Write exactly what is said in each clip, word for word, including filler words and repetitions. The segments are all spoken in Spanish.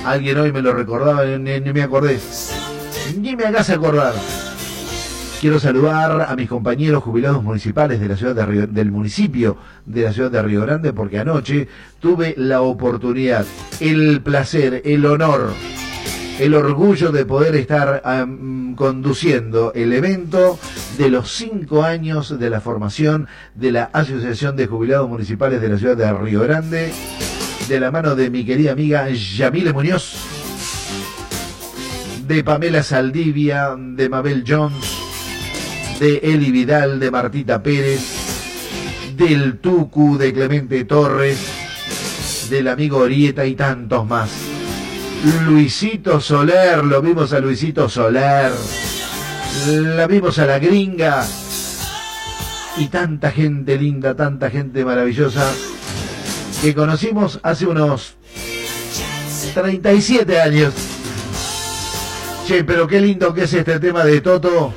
Alguien hoy me lo recordaba, ni, ni me acordé. Ni me hagas acordar. Quiero saludar a mis compañeros jubilados municipales de la ciudad de Río, del municipio de la ciudad de Río Grande, porque anoche tuve la oportunidad, el placer, el honor, el orgullo de poder estar um, conduciendo el evento de los cinco años de la formación de la Asociación de Jubilados Municipales de la ciudad de Río Grande, de la mano de mi querida amiga Yamile Muñoz, de Pamela Saldivia, de Mabel Jones, de Eli Vidal, de Martita Pérez, del Tucu, de Clemente Torres, del amigo Orieta y tantos más. Luisito Soler, lo vimos a Luisito Soler, la vimos a la gringa y tanta gente linda, tanta gente maravillosa que conocimos hace unos treinta y siete años. Che, pero qué lindo que es este tema de Toto.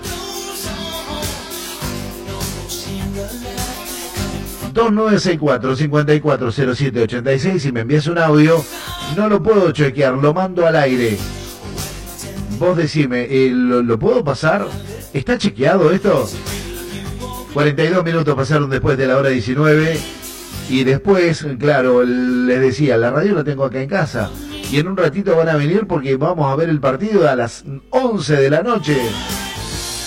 dos nueve seis cuatro, cinco cuatro cero siete ocho seis. Si me envías un audio, no lo puedo chequear, lo mando al aire. Vos decime, eh, ¿lo, ¿lo puedo pasar? ¿Está chequeado esto? cuarenta y dos minutos pasaron después de la hora diecinueve. Y después, claro, les decía, la radio la tengo acá en casa. Y en un ratito van a venir porque vamos a ver el partido a las once de la noche.